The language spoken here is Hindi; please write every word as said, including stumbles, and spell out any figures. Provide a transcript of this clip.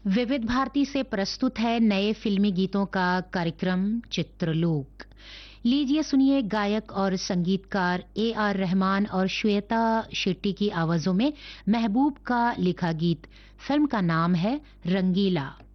विविध भारती से प्रस्तुत है नए फिल्मी गीतों का कार्यक्रम चित्रलोक। लीजिए सुनिए गायक और संगीतकार ए आर रहमान और श्वेता शेट्टी की आवाजों में महबूब का लिखा गीत। फिल्म का नाम है रंगीला।